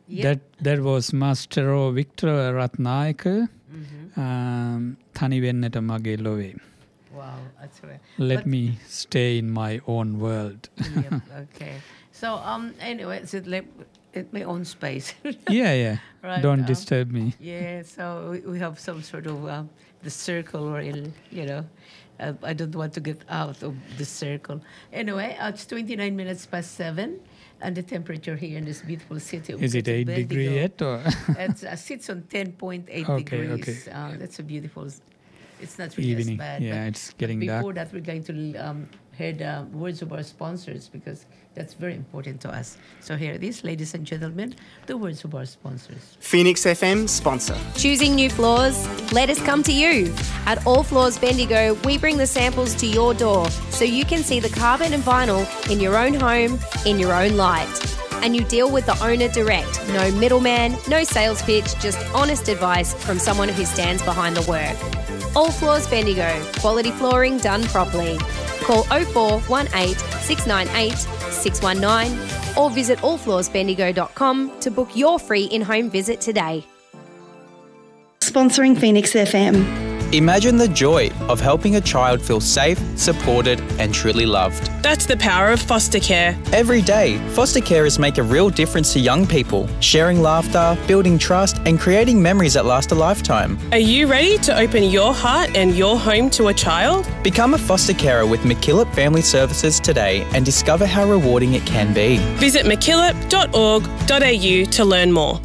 That was Mastero Victor Ratnayaka. Thani Vennata Mage Love. Wow, that's right. Let me stay in my own world. Yep, okay. So anyway, it's like at my own space. Yeah. Right, Don't disturb me. Yeah, so we have some sort of the circle where, I don't want to get out of the circle. Anyway, it's 29 minutes past 7, and the temperature here in this beautiful city of Is it 8 Bendigo, degrees yet? Or? it sits on 10.8 degrees. Okay. That's a beautiful. It's not really Evening. as bad. Yeah, it's getting before dark. that, we're going to hear the words of our sponsors, because that's very important to us. So here it is, ladies and gentlemen, the words of our sponsors. Phoenix FM sponsor. Choosing new floors? Let us come to you. At All Floors Bendigo, we bring the samples to your door so you can see the carbon and vinyl in your own home, in your own light. And you deal with the owner direct. No middleman, no sales pitch, just honest advice from someone who stands behind the work. All Floors Bendigo, quality flooring done properly. Call 0418 698 619 or visit allfloorsbendigo.com to book your free in-home visit today. Sponsoring Phoenix FM. Imagine the joy of helping a child feel safe, supported and truly loved. That's the power of foster care. Every day, foster carers make a real difference to young people, sharing laughter, building trust and creating memories that last a lifetime. Are you ready to open your heart and your home to a child? Become a foster carer with MacKillop Family Services today and discover how rewarding it can be. Visit mackillop.org.au to learn more.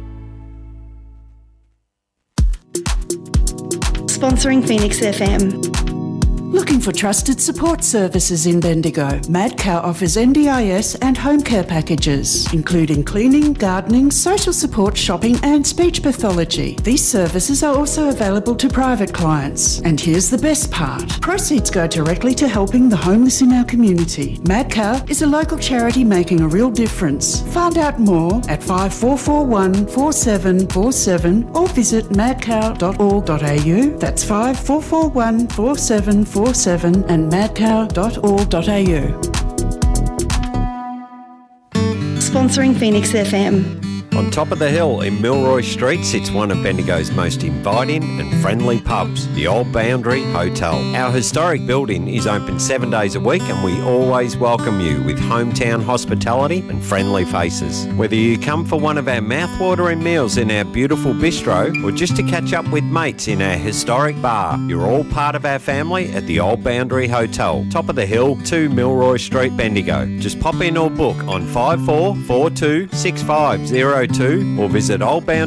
Sponsoring Phoenix FM. Looking for trusted support services in Bendigo? Madcow offers NDIS and home care packages, including cleaning, gardening, social support, shopping and speech pathology. These services are also available to private clients. And here's the best part. Proceeds go directly to helping the homeless in our community. Madcow is a local charity making a real difference. Find out more at 5441 4747 or visit madcow.org.au. That's 5441 4747 and madcow.org.au. Sponsoring Phoenix FM. On top of the hill in Milroy Street sits one of Bendigo's most inviting and friendly pubs, the Old Boundary Hotel. Our historic building is open 7 days a week and we always welcome you with hometown hospitality and friendly faces. Whether you come for one of our mouthwatering meals in our beautiful bistro or just to catch up with mates in our historic bar, you're all part of our family at the Old Boundary Hotel, top of the hill, 2 Milroy Street, Bendigo. Just pop in or book on 5442 6502 or visit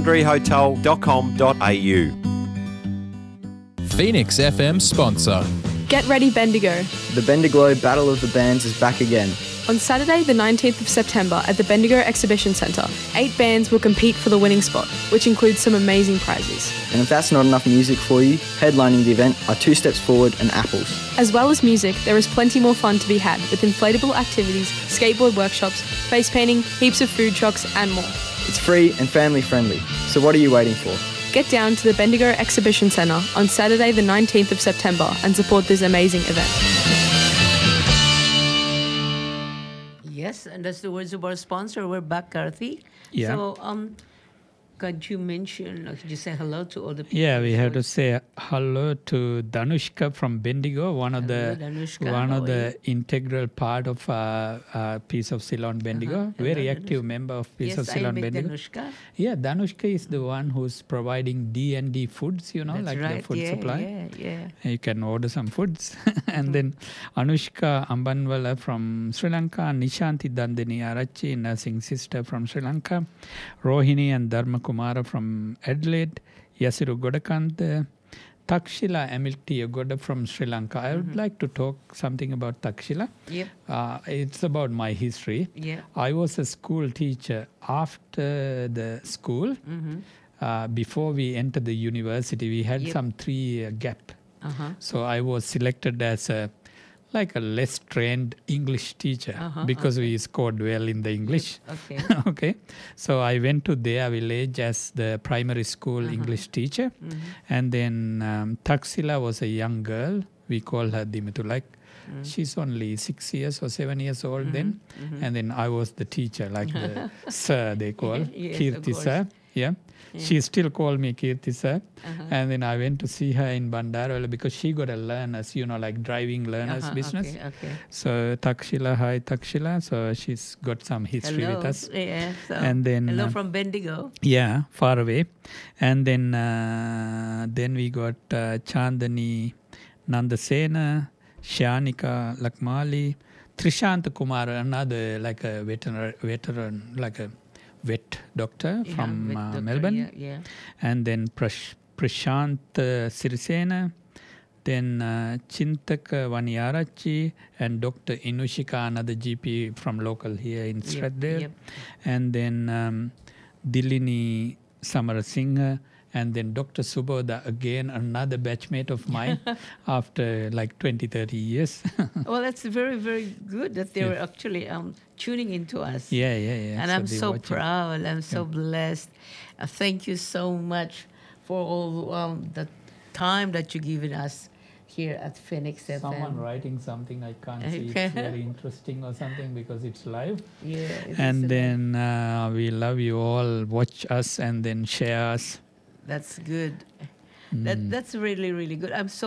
oldboundaryhotel.com.au. Phoenix FM sponsor. Get ready, Bendigo. The Bendigo Battle of the Bands is back again. On Saturday, the 19th of September at the Bendigo Exhibition Centre, 8 bands will compete for the winning spot, which includes some amazing prizes. And if that's not enough music for you, headlining the event are Two Steps Forward and Apples. As well as music, there is plenty more fun to be had with inflatable activities, skateboard workshops, face painting, heaps of food trucks and more. It's free and family friendly, so what are you waiting for? Get down to the Bendigo Exhibition Centre on Saturday the 19th of September and support this amazing event. Yes, and that's the words of our sponsor. We're back, Karthi. Yeah. So, could you mention, could you say hello to all the people? Yeah, we have to say hello to Danushka from Bendigo, one of the integral part of Peace of Ceylon Bendigo, very active member of Peace of Ceylon Bendigo. Danushka. Yeah, Danushka is the one who's providing D&D foods, That's like right. the food supply. Yeah. You can order some foods. And then Anushka Ambanwala from Sri Lanka, Nishanti Dandini Arachi, nursing sister from Sri Lanka, Rohini and Dharma Kumara from Adelaide, Yasiru Godakant, Takshila Amilti Yogoda from Sri Lanka. I would like to talk something about Takshila. Yep. It's about my history. Yeah. I was a school teacher after the school. Before we entered the university, we had some 3-year gap. So I was selected as a less trained English teacher because we scored well in the English. Okay. So I went to their village as the primary school English teacher. And then Taksila was a young girl. We call her Dimatu. She's only 6 years or 7 years old then. And then I was the teacher, like the sir they call, Yes, Kirti of course. sir. Yeah. She still called me Kirti sir. And then I went to see her in Bandarwala because she got a learners, like driving learners business. Okay. So Takshila, hi Takshila. So she's got some history Hello. with us. Yeah. So, And then hello from Bendigo. yeah, far away. And then we got Chandani Nandasena, Shanika Lakmali, Trishant Kumar, another like a veteran, like a vet doctor from vet doctor, Melbourne. Yeah. And then Prashant Sirisena, then Chintaka Vaniarachi, and Dr. Inushika, another GP from local here in Strathdale. Yep. And then Dilini Samarasinghe, and then Dr. Subodha, again another batchmate of mine after like 20-30 years. Well, that's very, very good that they were actually tuning into us. Yeah. And I'm so proud. I'm so blessed. Thank you so much for all the time that you've given us here at Phoenix FM. Someone writing something, I can't see. It's very interesting or something because it's live. Yeah. And then we love you all. Watch us and then share us. That's good. That's really, really good. I'm so